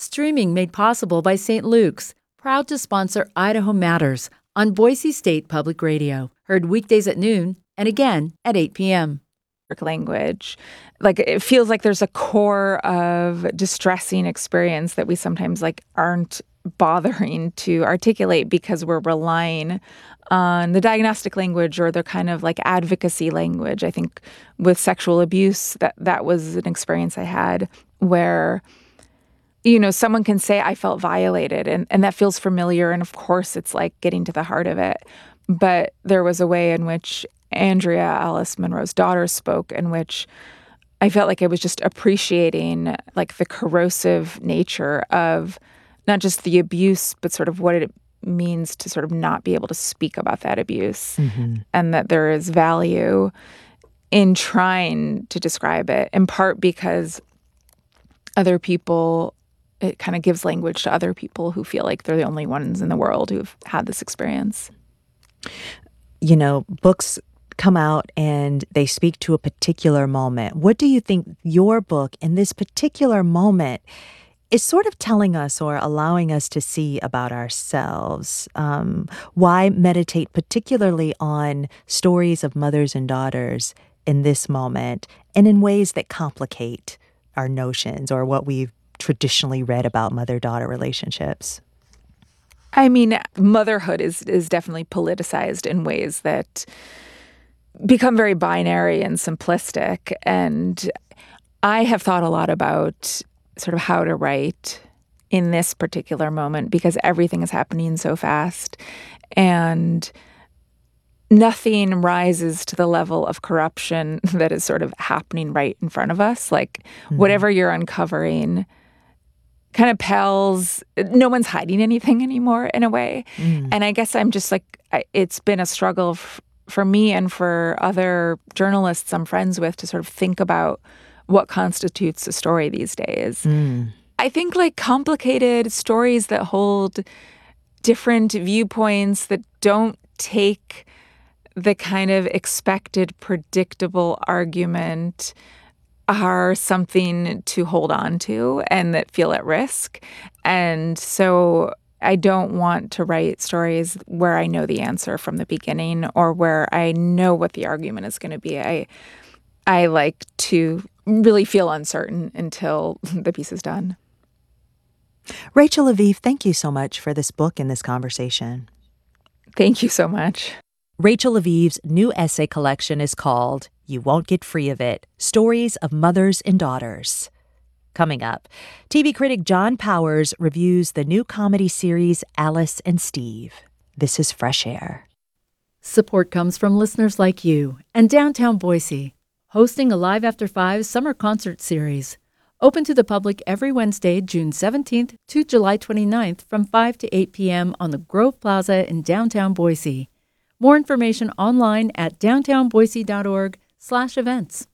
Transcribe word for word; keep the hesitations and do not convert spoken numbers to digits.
Streaming made possible by Saint Luke's, proud to sponsor Idaho Matters on Boise State Public Radio. Heard weekdays at noon and again at eight p.m. Language. Like, it feels like there's a core of distressing experience that we sometimes like aren't bothering to articulate because we're relying on the diagnostic language or the kind of like advocacy language. I think with sexual abuse, that that was an experience I had where, you know, someone can say, I felt violated, and, and that feels familiar. And of course, it's like getting to the heart of it. But there was a way in which Andrea, Alice Munro's daughter, spoke in which I felt like I was just appreciating like the corrosive nature of not just the abuse, but sort of what it means to sort of not be able to speak about that abuse. Mm-hmm. And that there is value in trying to describe it, in part because other people, it kind of gives language to other people who feel like they're the only ones in the world who've had this experience. You know, books come out and they speak to a particular moment. What do you think your book in this particular moment is sort of telling us or allowing us to see about ourselves? Um, why meditate particularly on stories of mothers and daughters in this moment and in ways that complicate our notions or what we've traditionally read about mother-daughter relationships? I mean, motherhood is is definitely politicized in ways that become very binary and simplistic. And I have thought a lot about sort of how to write in this particular moment because everything is happening so fast and nothing rises to the level of corruption that is sort of happening right in front of us. Like, mm-hmm. whatever you're uncovering kind of pales. No one's hiding anything anymore in a way. Mm. And I guess I'm just like, I, it's been a struggle f- for me and for other journalists I'm friends with to sort of think about what constitutes a story these days. Mm. I think like complicated stories that hold different viewpoints that don't take the kind of expected, predictable argument are something to hold on to and that feel at risk. And so I don't want to write stories where I know the answer from the beginning or where I know what the argument is going to be. I I like to really feel uncertain until the piece is done. Rachel Aviv, thank you so much for this book and this conversation. Thank you so much. Rachel Aviv's new essay collection is called You Won't Get Free of It, Stories of Mothers and Daughters. Coming up, T V critic John Powers reviews the new comedy series Alice and Steve. This is Fresh Air. Support comes from listeners like you and Downtown Boise, hosting a Live After Five summer concert series. Open to the public every Wednesday, June seventeenth to July twenty-ninth from five to eight p.m. on the Grove Plaza in downtown Boise. More information online at downtownboise.org slash events.